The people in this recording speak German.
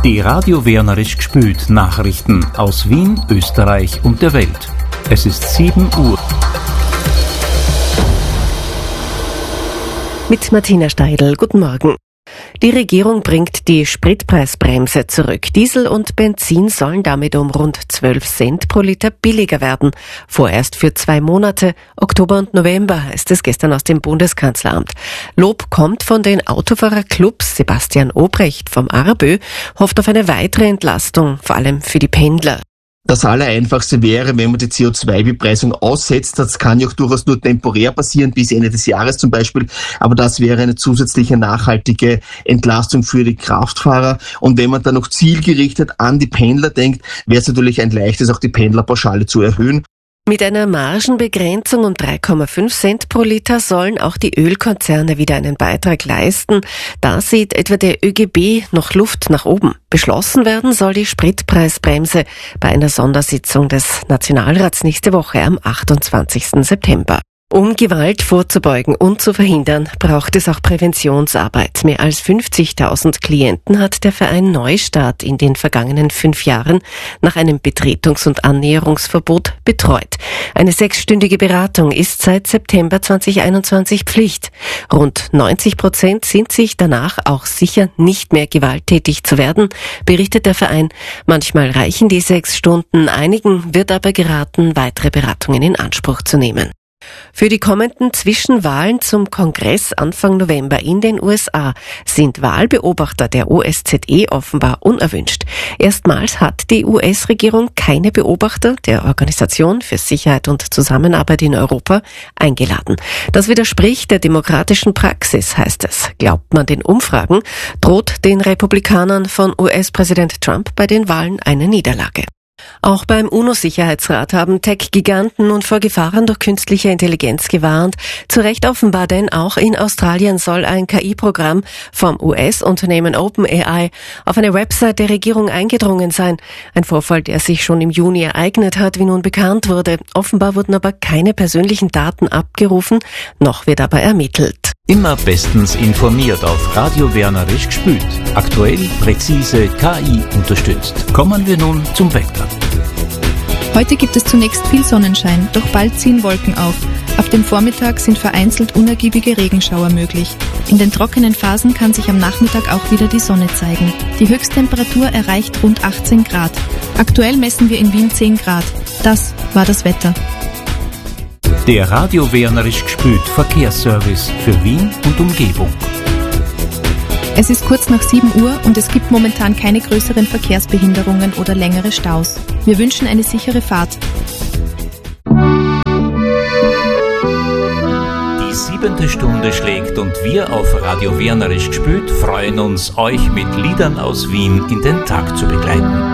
Die Radio Wienerisch gspült Nachrichten aus Wien, Österreich und der Welt. Es ist 7 Uhr. Mit Martina Steidl, guten Morgen. Die Regierung bringt die Spritpreisbremse zurück. Diesel und Benzin sollen damit um rund 12 Cent pro Liter billiger werden. Vorerst für 2 Monate, Oktober und November, heißt es gestern aus dem Bundeskanzleramt. Lob kommt von den Autofahrerclubs. Sebastian Obrecht vom ARBÖ hofft auf eine weitere Entlastung, vor allem für die Pendler. Das Allereinfachste wäre, wenn man die CO2-Bepreisung aussetzt. Das kann ja auch durchaus nur temporär passieren, bis Ende des Jahres zum Beispiel. Aber das wäre eine zusätzliche nachhaltige Entlastung für die Kraftfahrer. Und wenn man dann noch zielgerichtet an die Pendler denkt, wäre es natürlich ein leichtes, auch die Pendlerpauschale zu erhöhen. Mit einer Margenbegrenzung um 3,5 Cent pro Liter sollen auch die Ölkonzerne wieder einen Beitrag leisten. Da sieht etwa der ÖGB noch Luft nach oben. Beschlossen werden soll die Spritpreisbremse bei einer Sondersitzung des Nationalrats nächste Woche am 28. September. Um Gewalt vorzubeugen und zu verhindern, braucht es auch Präventionsarbeit. Mehr als 50.000 Klienten hat der Verein Neustart in den vergangenen 5 Jahren nach einem Betretungs- und Annäherungsverbot betreut. Eine 6-stündige Beratung ist seit September 2021 Pflicht. Rund 90% sind sich danach auch sicher, nicht mehr gewalttätig zu werden, berichtet der Verein. Manchmal reichen die 6 Stunden, einigen wird aber geraten, weitere Beratungen in Anspruch zu nehmen. Für die kommenden Zwischenwahlen zum Kongress Anfang November in den USA sind Wahlbeobachter der OSZE offenbar unerwünscht. Erstmals hat die US-Regierung keine Beobachter der Organisation für Sicherheit und Zusammenarbeit in Europa eingeladen. Das widerspricht der demokratischen Praxis, heißt es. Glaubt man den Umfragen, droht den Republikanern von US-Präsident Trump bei den Wahlen eine Niederlage. Auch beim UNO-Sicherheitsrat haben Tech-Giganten nun vor Gefahren durch künstliche Intelligenz gewarnt. Zu Recht offenbar, denn auch in Australien soll ein KI-Programm vom US-Unternehmen OpenAI auf eine Website der Regierung eingedrungen sein. Ein Vorfall, der sich schon im Juni ereignet hat, wie nun bekannt wurde. Offenbar wurden aber keine persönlichen Daten abgerufen, noch wird aber ermittelt. Immer bestens informiert auf Radio Wienerisch gspült. Aktuell, präzise, KI unterstützt. Kommen wir nun zum Wetter. Heute gibt es zunächst viel Sonnenschein, doch bald ziehen Wolken auf. Ab dem Vormittag sind vereinzelt unergiebige Regenschauer möglich. In den trockenen Phasen kann sich am Nachmittag auch wieder die Sonne zeigen. Die Höchsttemperatur erreicht rund 18 Grad. Aktuell messen wir in Wien 10 Grad. Das war das Wetter. Der Radio Wienerisch gspült Verkehrsservice für Wien und Umgebung. Es ist kurz nach 7 Uhr und es gibt momentan keine größeren Verkehrsbehinderungen oder längere Staus. Wir wünschen eine sichere Fahrt. Die 7. Stunde schlägt und wir auf Radio Wienerisch gspült freuen uns, euch mit Liedern aus Wien in den Tag zu begleiten.